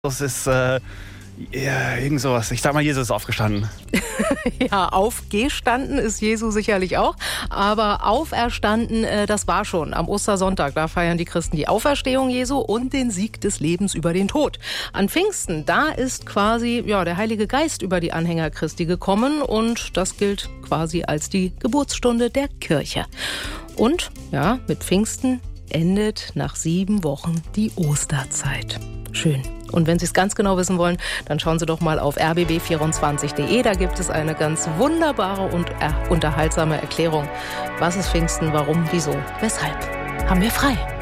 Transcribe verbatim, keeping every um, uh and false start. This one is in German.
Das ist äh, ja, irgend sowas. Ich sag mal, Jesus ist aufgestanden. Ja, aufgestanden ist Jesus sicherlich auch, aber auferstanden, äh, das war schon am Ostersonntag. Da feiern die Christen die Auferstehung Jesu und den Sieg des Lebens über den Tod. An Pfingsten, da ist quasi ja, der Heilige Geist über die Anhänger Christi gekommen und das gilt quasi als die Geburtsstunde der Kirche. Und ja, mit Pfingsten endet nach sieben Wochen die Osterzeit. Schön. Und wenn Sie es ganz genau wissen wollen, dann schauen Sie doch mal auf r b b vierundzwanzig punkt d e. Da gibt es eine ganz wunderbare und äh, unterhaltsame Erklärung. Was ist Pfingsten, warum, wieso, weshalb? Haben wir frei.